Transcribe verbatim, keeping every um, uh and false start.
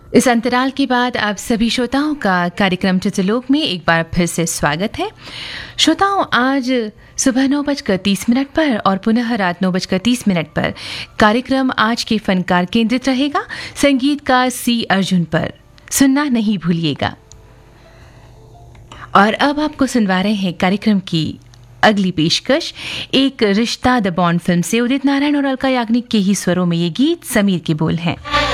इस अंतराल के बाद आप सभी श्रोताओं का कार्यक्रम चित्रलोक में एक बार फिर से स्वागत है। श्रोताओं, आज सुबह नौ बजकर तीस मिनट पर और पुनः रात नौ बजकर तीस मिनट पर कार्यक्रम आज के फनकार केंद्रित रहेगा। संगीतकार सी अर्जुन पर सुनना नहीं भूलिएगा। और अब आपको सुनवा रहे हैं कार्यक्रम की अगली पेशकश, एक रिश्ता द बॉन्ड फिल्म से उदित नारायण और अलका याग्निक के ही स्वरों में ये गीत, समीर के बोल हैं।